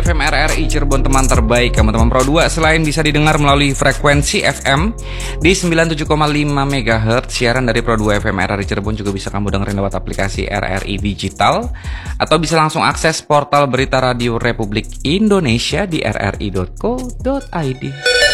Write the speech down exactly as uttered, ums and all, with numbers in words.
F M R R I Cirebon, teman terbaik kamu teman Pro dua. Selain bisa didengar melalui frekuensi F M di sembilan puluh tujuh koma lima megahertz, siaran dari Pro dua F M R R I Cirebon juga bisa kamu dengerin lewat aplikasi R R I Digital, atau bisa langsung akses portal berita radio Republik Indonesia di r r i dot co dot i d.